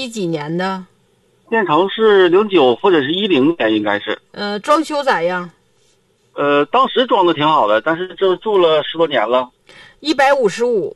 一几年的？ 建成是09或者是10年，应该是。 装修咋样当时装的挺好的，但是这住了10多年了。 ？155。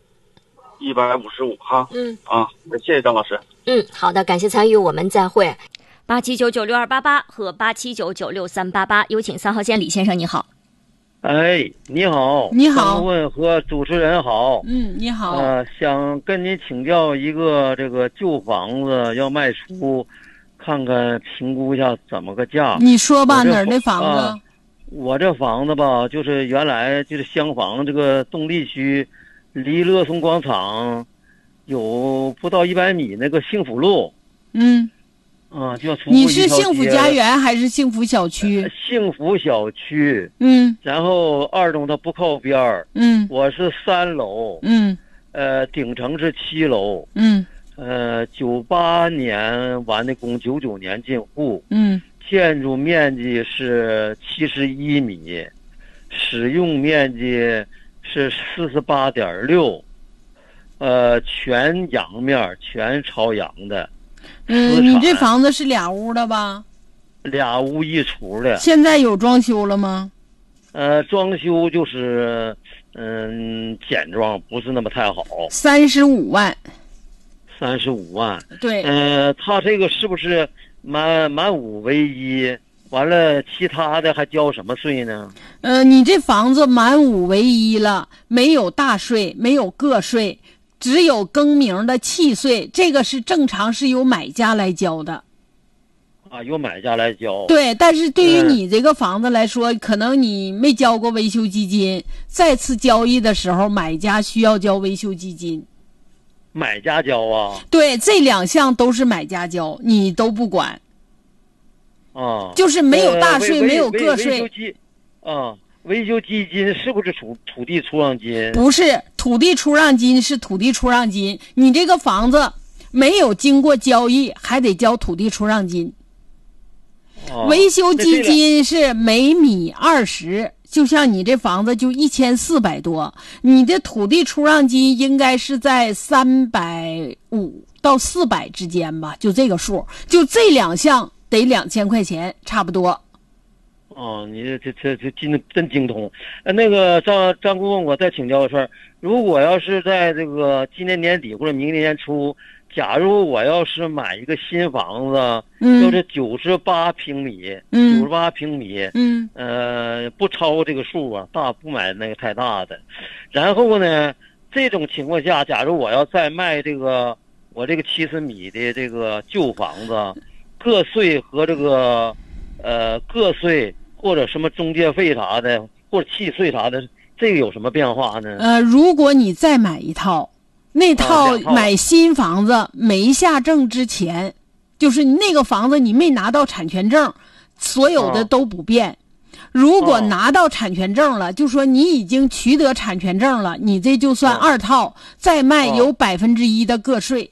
155哈。谢谢张老师。 好的，感谢参与，我们再会。87996288和87996388，有请3号线李先生，你好。 哎，你好， 你好， 张问和主持人好。 你好。 想跟您请教一个这个旧房子要卖出，看看评估一下怎么个价。 你说吧，哪儿的房子？ 我这房子吧，就是原来就是厢房这个动力区，离乐松广场有不到100米那个幸福路。就要出你是幸福家园还是幸福小区？ 幸福小区。然后2栋它不靠边儿。我是3楼。顶层是7楼。98年完的工，99年进户。建筑面积是71米，使用面积是48.6，全阳面，全朝阳的。 你这房子是2屋的吧 ？2屋1厨的。 现在有装修了吗？ 装修就是简装，不是那么太好。 35万。 35万。 对。 他这个是不是满5为1？完了，其他的还交什么税呢？ 你这房子满5为1了，没有大税，没有个税。只有更名的契税，这个是正常是由买家来交的。 由买家来交。 对，但是对于你这个房子来说，可能你没交过维修基金，再次交易的时候，买家需要交维修基金。 买家交啊？ 对，这2项都是买家交，你都不管。就是没有大税，没有个税。 维修基金是不是土地出让金？ 不是，土地出让金是土地出让金。你这个房子没有经过交易，还得交土地出让金。维修基金是每米20，就像你这房子就1400多，你的土地出让金应该是在350到400之间吧，就这个数，就这2项得2000块钱，差不多。 你这真精通。那个张顾问，我再请教个事儿，如果要是在这个今年年底或者明年年初，假如我要是买一个新房子，要是98平米，98平米，不超这个数啊，不买那个太大的。然后呢，这种情况下，假如我要再卖我这个70米的这个旧房子，个税和这个个税或者什么中介费啥的，或者契税啥的，这个有什么变化呢？ 如果你再买一套，那套买新房子没下证之前，就是那个房子你没拿到产权证，所有的都不变。如果拿到产权证了，就说你已经取得产权证了，你这就算2套，再卖有1%的个税。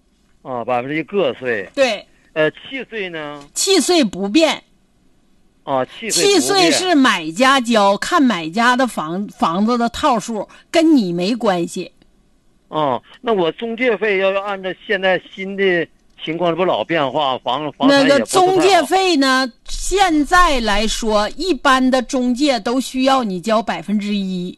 1%个税。 对。 契税呢？ 契税不变。契税是买家交，看买家的房子的套数，跟你没关系。 那我中介费要按照现在新的情况，这不老变化，房产那个中介费呢？现在来说，一般的中介都需要你交1%。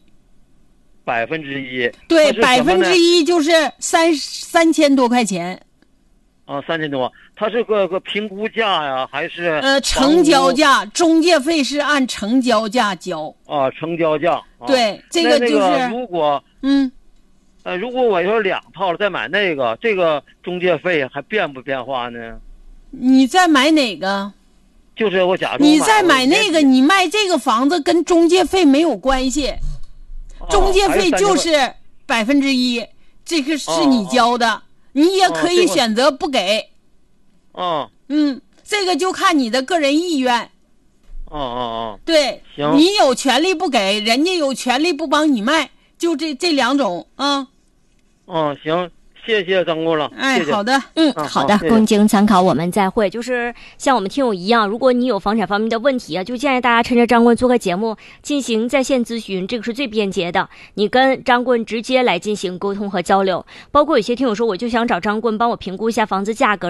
1%？ 对，1%就是3000多块钱。 3000多，它是个评估价呀，还是成交价？中介费是按成交价交。 成交价。 对，这个就是如果如果我要2套了再买这个中介费还变不变化呢？ 你再买哪个？ 就是我假如你再买那个，你卖这个房子跟中介费没有关系，中介费就是1%，这个是你交的。你也可以选择不给。这个就看你的个人意愿。对，你有权利不给，人家有权利不帮你卖，就这2种啊。 行，谢谢张顾了。谢谢。 好的。 好的，供经参考，我们再会。就是像我们听友一样，如果你有房产方面的问题啊，就建议大家趁着张棍做个节目进行在线咨询，这个是最便捷的。你跟张棍直接来进行沟通和交流。包括有些听友说，我就想找张棍帮我评估一下房子价格。